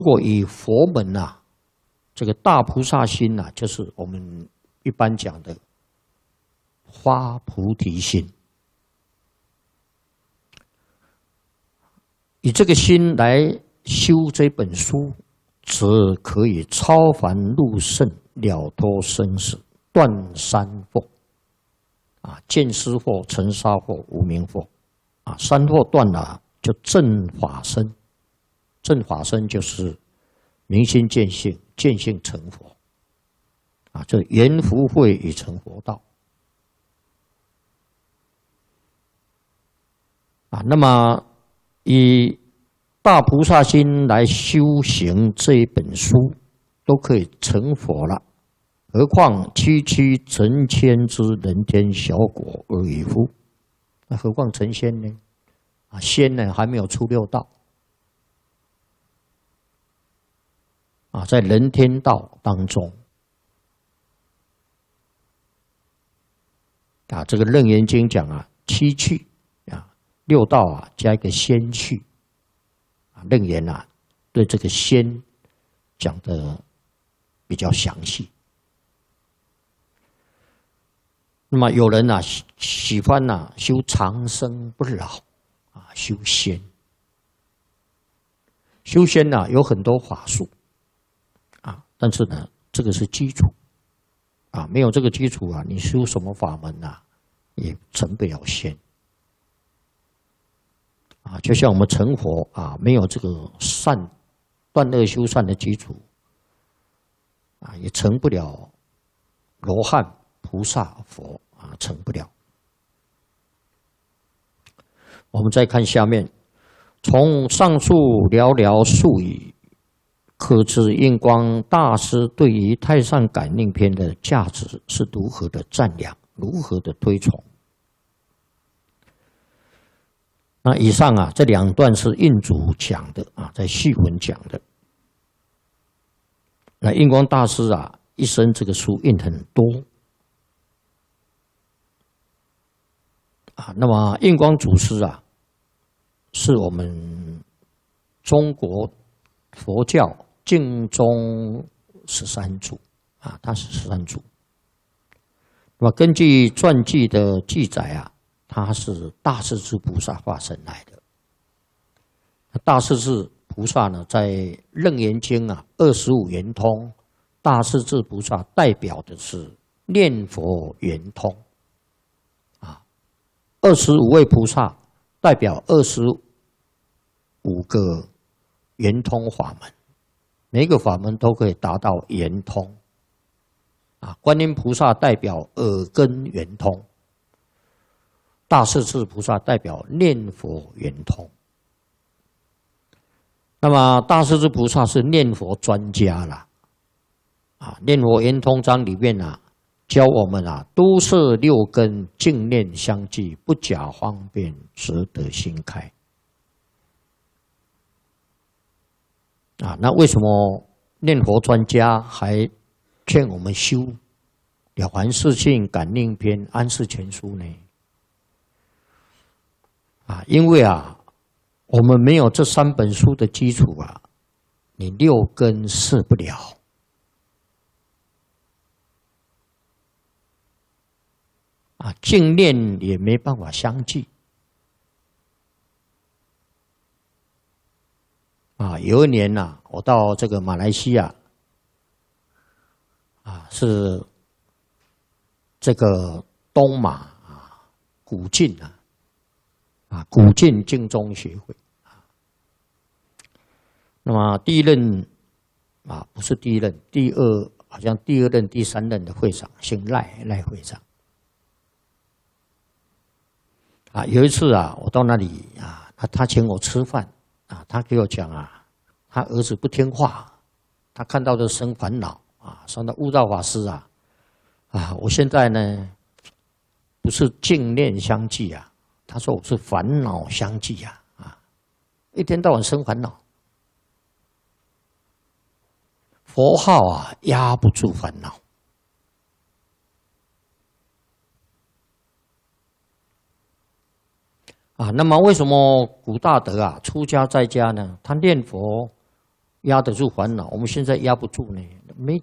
如果以佛门这个大菩萨心就是我们一般讲的发菩提心，以这个心来修这本书，则可以超凡入圣，了脱生死，断三惑见思惑、尘沙惑、无明惑三惑断了，就正法身。正法身就是明心见性，见性成佛这圆福慧已成佛道那么以大菩萨心来修行这一本书，都可以成佛了，何况区区成千之人天小果而已乎？那何况成仙呢？仙呢还没有出六道在人天道当中这个《楞严经》讲七趣六道加一个仙趣楞严对这个仙讲的比较详细。那么有人喜欢修长生不老修仙。修仙有很多法术但是这个是基础没有这个基础你修什么法门也成不了仙就像我们成佛没有这个善断恶修善的基础也成不了罗汉、菩萨、佛成不了。我们再看下面，从上述寥寥数语，可知印光大师对于《太上感应篇》的价值是如何的赞扬，如何的推崇。那以上这两段是印主讲的在序文讲的。那印光大师一生这个书印很多那么印光祖师是我们中国佛教净宗13祖他是13祖。那么根据传记的记载他是大势至菩萨化身来的。大势至菩萨呢，在《楞严经》25圆通，大势至菩萨代表的是念佛圆通25位菩萨代表25个圆通法门，每一个法门都可以达到圆通观音菩萨代表耳根圆通，大势至菩萨代表念佛圆通。那么大势至菩萨是念佛专家啦念佛圆通章里面教我们都摄六根，净念相继，不假方便，则得心开那为什么念佛专家还劝我们修《了凡四训》《感应篇》《安世全书》呢？因为我们没有这3本书的基础你六根摄不了净念也没办法相继有一年我到这个马来西亚是这个东马古晋古晋净宗学会那么第一任不是第一任，好像第二任、第3任的会长姓赖会长有一次我到那里他请我吃饭他给我讲他儿子不听话，他看到的生烦恼说到悟道法师我现在呢不是净念相继他说我是烦恼相继一天到晚生烦恼，佛号压不住烦恼那么为什么古大德出家在家呢？他念佛压得住烦恼，我们现在压不住呢。